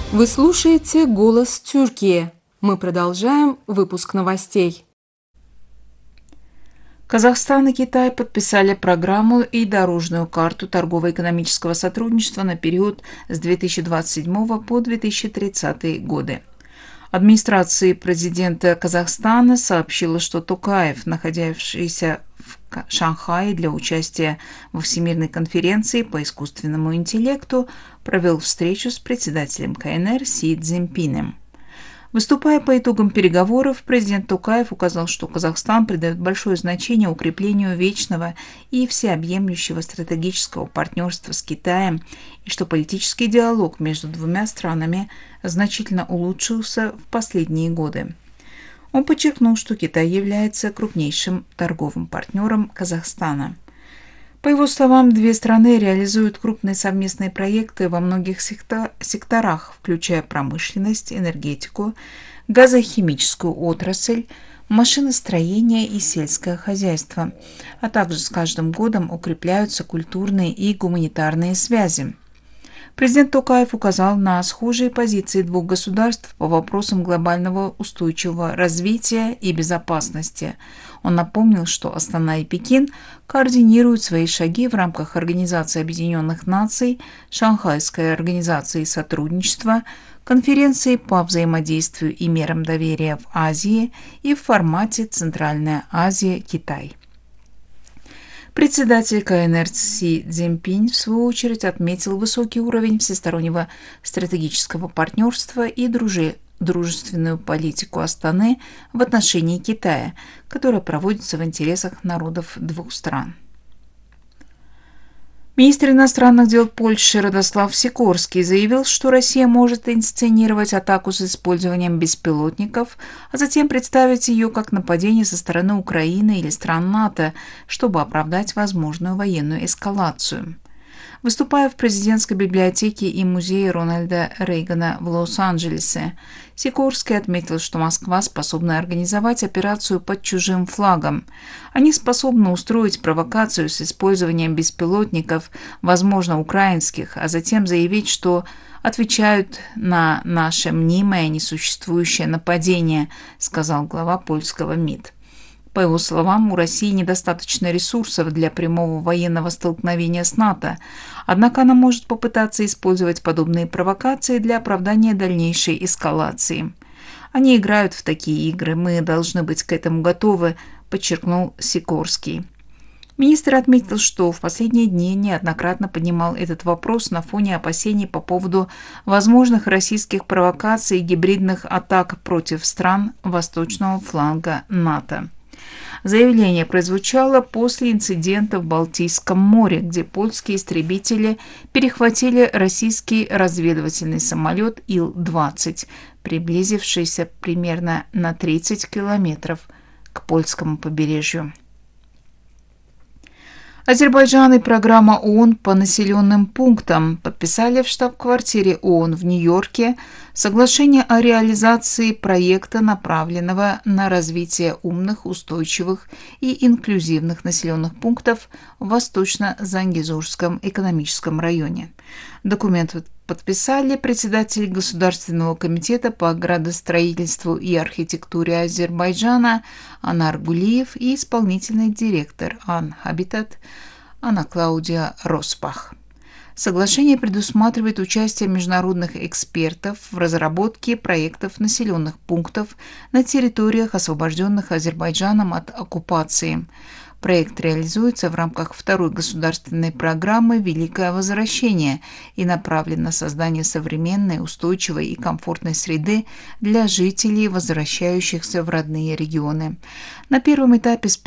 Вы слушаете «Голос Тюркии». Мы продолжаем выпуск новостей. Казахстан и Китай подписали программу и дорожную карту торгово-экономического сотрудничества на период с 2027 по 2030 годы. Администрация президента Казахстана сообщила, что Токаев, находившийся в Шанхае для участия во Всемирной конференции по искусственному интеллекту, провел встречу с председателем КНР Си Цзиньпинем. Выступая по итогам переговоров, президент Токаев указал, что Казахстан придает большое значение укреплению вечного и всеобъемлющего стратегического партнерства с Китаем и что политический диалог между двумя странами значительно улучшился в последние годы. Он подчеркнул, что Китай является крупнейшим торговым партнером Казахстана. По его словам, две страны реализуют крупные совместные проекты во многих секторах, включая промышленность, энергетику, газохимическую отрасль, машиностроение и сельское хозяйство, а также с каждым годом укрепляются культурные и гуманитарные связи. Президент Токаев указал на схожие позиции двух государств по вопросам глобального устойчивого развития и безопасности. Он напомнил, что Астана и Пекин координируют свои шаги в рамках Организации Объединенных Наций, Шанхайской организации сотрудничества, конференции по взаимодействию и мерам доверия в Азии и в формате Центральная Азия-Китай. Председатель КНР Си Цзиньпинь, в свою очередь, отметил высокий уровень всестороннего стратегического партнерства и дружественную политику Астаны в отношении Китая, которая проводится в интересах народов двух стран. Министр иностранных дел Польши Радослав Сикорский заявил, что Россия может инсценировать атаку с использованием беспилотников, а затем представить ее как нападение со стороны Украины или стран НАТО, чтобы оправдать возможную военную эскалацию. Выступая в президентской библиотеке и музее Рональда Рейгана в Лос-Анджелесе, Сикорский отметил, что Москва способна организовать операцию под чужим флагом. Они способны устроить провокацию с использованием беспилотников, возможно, украинских, а затем заявить, что отвечают на наше мнимое несуществующее нападение, сказал глава польского МИД. По его словам, у России недостаточно ресурсов для прямого военного столкновения с НАТО, однако она может попытаться использовать подобные провокации для оправдания дальнейшей эскалации. Они играют в такие игры, мы должны быть к этому готовы, подчеркнул Сикорский. Министр отметил, что в последние дни неоднократно поднимал этот вопрос на фоне опасений по поводу возможных российских провокаций и гибридных атак против стран восточного фланга НАТО. Заявление прозвучало после инцидента в Балтийском море, где польские истребители перехватили российский разведывательный самолет Ил-20, приблизившийся примерно на 30 километров к польскому побережью. Азербайджан и программа ООН по населенным пунктам подписали в штаб-квартире ООН в Нью-Йорке соглашение о реализации проекта, направленного на развитие умных, устойчивых и инклюзивных населенных пунктов в Восточно-Зангезурском экономическом районе. Документ подписали председатель Государственного комитета по градостроительству и архитектуре Азербайджана Анар Гулиев и исполнительный директор Ан-Хабитат Анна Клаудия Роспах. Соглашение предусматривает участие международных экспертов в разработке проектов населенных пунктов на территориях, освобожденных Азербайджаном от оккупации. Проект реализуется в рамках второй государственной программы «Великое возвращение» и направлен на создание современной, устойчивой и комфортной среды для жителей, возвращающихся в родные регионы. На первом этапе